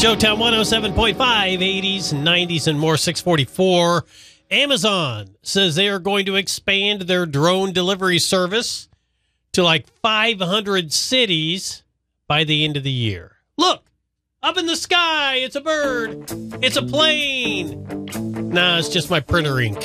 Joetown 107.5, 80s, 90s, and more. 644. Amazon says they are going to expand their drone delivery service to like 500 cities by the end of the year. Look, up in the sky, it's a bird. It's a plane. Nah, it's just my printer ink.